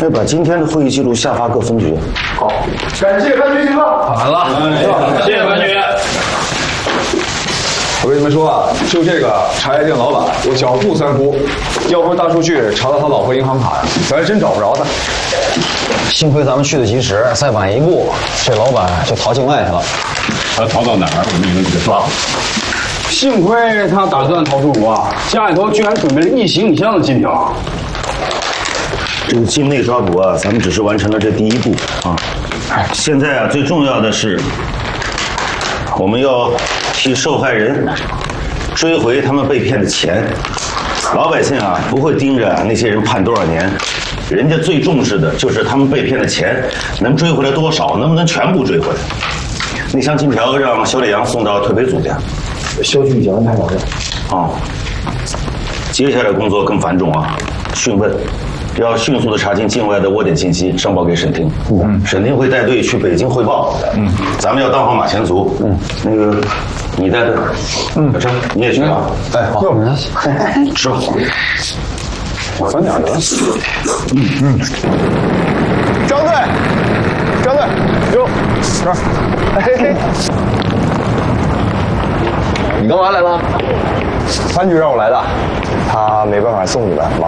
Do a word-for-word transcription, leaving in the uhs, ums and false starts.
再把今天的会议记录下发各分局。 好，感谢分局情况。 完了，谢谢分局。 我跟你们说啊，就这个茶叶店老板，我小付三夫，要不是大数据查到他老婆银行卡呀，咱还真找不着他。 幸亏咱们去的及时，再晚一步，这老板就逃境外去了。 他逃到哪儿，我们也能给他抓了。 幸亏他打算逃出国，家里头居然准备了一行李箱的金条。 这个境内抓捕啊，咱们只是完成了这第一步啊。现在啊，最重要的是，我们要替受害人追回他们被骗的钱。老百姓啊，不会盯着那些人判多少年，人家最重视的就是他们被骗的钱能追回来多少，能不能全部追回来。那箱金条让小李阳送到退赔组去。 消息已经安排完了。 啊，接下来工作更繁重啊，讯问。要迅速的查清境外的窝点信息，上报给沈厅。嗯，沈厅会带队去北京汇报。嗯，咱们要当好马前卒。嗯，那个你带队。嗯，小陈你也去啊。 哎，好， 吃吧。 我分点得。 嗯嗯。 张队，张队，哟，这儿。嘿嘿。 你干嘛来了？ 潘局让我来的，他没办法送你们，忙。